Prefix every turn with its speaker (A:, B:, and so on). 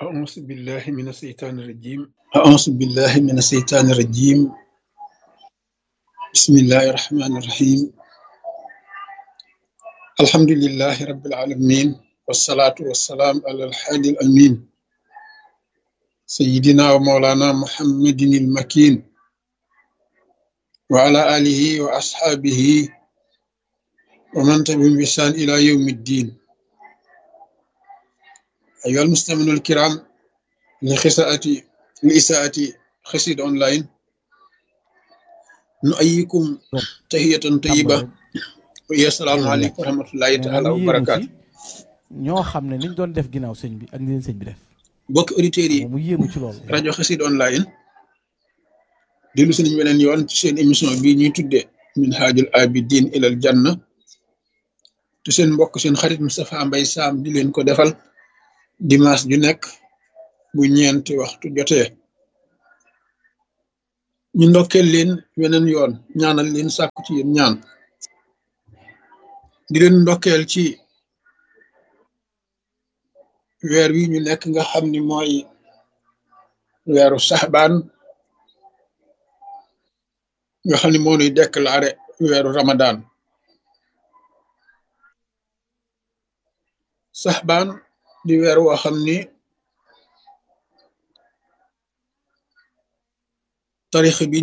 A: أعوذ بالله من الشيطان الرجيم أعوذ بالله من الشيطان الرجيم بسم الله الرحمن الرحيم الحمد لله رب العالمين والصلاة والسلام على الحادي الأمين سيدنا ومولانا محمد المكين وعلى آله وأصحابه ومن تبعهم بإحسان إلى يوم الدين أيها المستمعون الكرام لإساءة خسيد أونلاين نؤيكم تحية
B: tàmbal
A: طيبة
B: rek
A: ويا السلام
B: xéewal
A: عليكم
B: wàcc
A: ورحمة الله
B: nee na
A: تعالى
B: mu yéemu ci
A: وبركاته
B: ñoo xam ne niñ doon def ginnaaw sëñ bi ak ni leen sëñ bi def
A: bokki auditeurs
B: xam
A: yi
B: nga mu yéemu ci loolu
A: rajo Xassida online dellu si nañu weneen yoon ci seen émission bii ñuy tuddee Minhajul Abidin ilal Janna te seen mbokk seen xarit Moustapha Mbaye Sam di leen ko defal dimanche ju nekk bu ñeenti waxtu jotee ñu ndokkeel leen weneen yoon ñaanal leen sàkku ci yéen ñaan di leen ndokkeel ci weer wi ñu nekk nga xam ni mooy weeru saxbaan nga xam ni moo nuy déclaré weeru Ramadan saxbaan di weer woo xam ni tarixa bi